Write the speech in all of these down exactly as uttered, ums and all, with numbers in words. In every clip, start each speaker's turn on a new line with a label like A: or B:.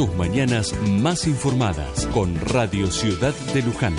A: Tus mañanas más informadas con Radio Ciudad de Luján.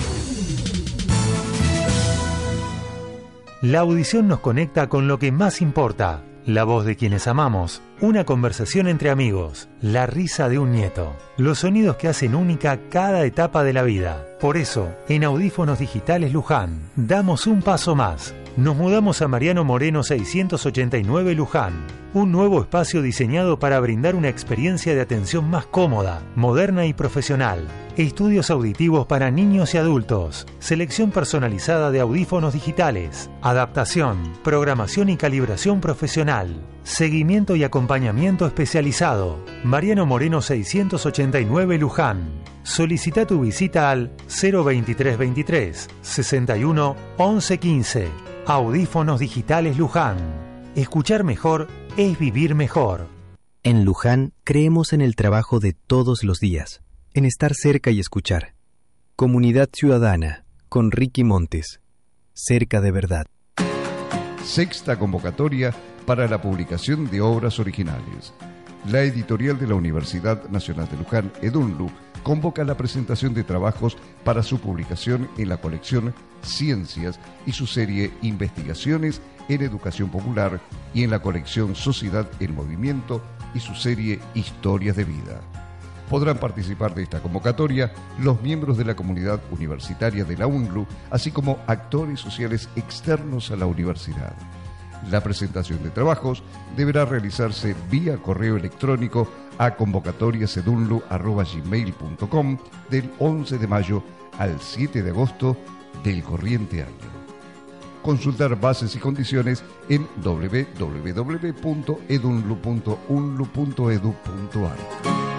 B: La audición nos conecta con lo que más importa. La voz de quienes amamos, una conversación entre amigos, la risa de un nieto, los sonidos que hacen única cada etapa de la vida. Por eso, en Audífonos Digitales Luján, damos un paso más. Nos mudamos a Mariano Moreno seiscientos ochenta y nueve Luján, un nuevo espacio diseñado para brindar una experiencia de atención más cómoda, moderna y profesional. Estudios auditivos para niños y adultos, selección personalizada de audífonos digitales, adaptación, programación y calibración profesional, seguimiento y acompañamiento especializado. Mariano Moreno seiscientos ochenta y nueve Luján. Solicita tu visita al cero veintitrés veintitrés, sesenta y uno, once quince. Audífonos Digitales Luján. Escuchar mejor es vivir mejor.
C: En Luján creemos en el trabajo de todos los días, en estar cerca y escuchar. Comunidad Ciudadana, con Ricky Montes. Cerca de verdad.
D: Sexta convocatoria para la publicación de obras originales. La editorial de la Universidad Nacional de Luján, EDUNLU, convoca la presentación de trabajos para su publicación en la colección Ciencias y su serie Investigaciones en Educación Popular y en la colección Sociedad en Movimiento y su serie Historias de Vida. Podrán participar de esta convocatoria los miembros de la comunidad universitaria de la UNLU, así como actores sociales externos a la universidad. La presentación de trabajos deberá realizarse vía correo electrónico a convocatoriasedunlu arroba gmail punto com del once de mayo al siete de agosto del corriente año. Consultar bases y condiciones en doble u doble u doble u punto edunlu punto unlu punto edu punto ar.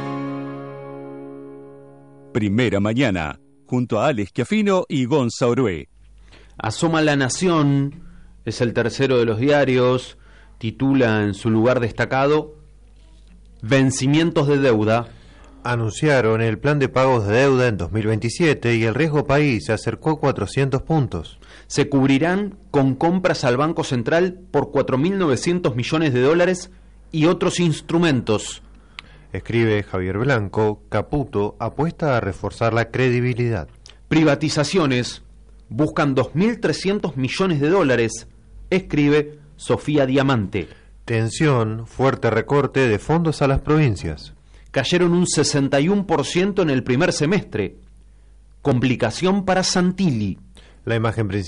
A: Primera Mañana, junto a Alex Chiafino y Gonza Orué.
E: Asoma La Nación, es el tercero de los diarios, titula en su lugar destacado Vencimientos de deuda.
F: Anunciaron el plan de pagos de deuda en dos mil veintisiete y el riesgo país se acercó a cuatrocientos puntos.
E: Se cubrirán con compras al Banco Central por cuatro mil novecientos millones de dólares y otros instrumentos.
F: Escribe Javier Blanco, Caputo apuesta a reforzar la credibilidad.
E: Privatizaciones buscan dos mil trescientos millones de dólares, escribe Sofía Diamante.
F: Tensión, fuerte recorte de fondos a las provincias.
E: Cayeron un sesenta y uno por ciento en el primer semestre. Complicación para Santilli.
F: La imagen principal